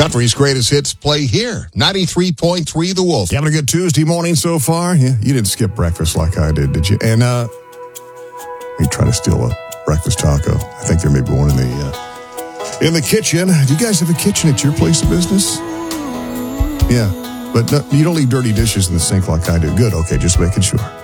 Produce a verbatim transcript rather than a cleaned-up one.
Country's greatest hits play here. ninety-three point three The Wolf. You having a good Tuesday morning so far? Yeah, you didn't skip breakfast like I did, did you? And uh, you try to steal a breakfast taco. I think there may be one in the uh, in the kitchen. Do you guys have a kitchen at your place of business? Yeah, but no, you don't leave dirty dishes in the sink like I do. Good, okay, just making sure.